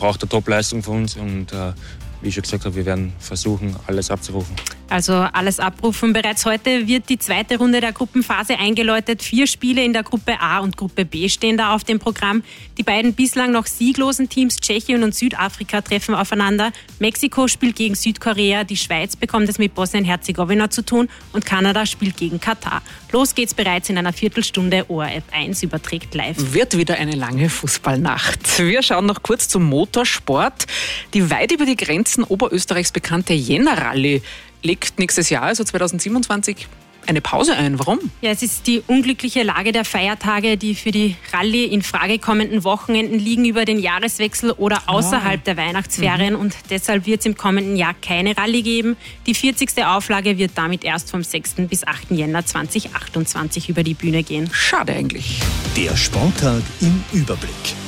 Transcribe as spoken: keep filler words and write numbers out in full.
braucht eine Top-Leistung von uns und äh, wie ich schon gesagt habe, wir werden versuchen, alles abzurufen. Also alles abrufen. Bereits heute wird die zweite Runde der Gruppenphase eingeläutet. Vier Spiele in der Gruppe A und Gruppe B stehen da auf dem Programm. Die beiden bislang noch sieglosen Teams Tschechien und Südafrika treffen aufeinander. Mexiko spielt gegen Südkorea, die Schweiz bekommt es mit Bosnien-Herzegowina zu tun und Kanada spielt gegen Katar. Los geht's bereits in einer Viertelstunde. O R F eins überträgt live. Wird wieder eine lange Fußballnacht. Wir schauen noch kurz zum Motorsport. Die weit über die Grenzen Oberösterreichs bekannte Jänner-Rallye legt nächstes Jahr, also zweitausendsiebenundzwanzig, eine Pause ein. Warum? Ja, es ist die unglückliche Lage der Feiertage, die für die Rallye in Frage kommenden Wochenenden liegen über den Jahreswechsel oder außerhalb oh. der Weihnachtsferien. Mhm. Und deshalb wird es im kommenden Jahr keine Rallye geben. Die vierzigste Auflage wird damit erst vom sechsten bis achten Jänner zweitausendachtundzwanzig über die Bühne gehen. Schade eigentlich. Der Sporttag im Überblick.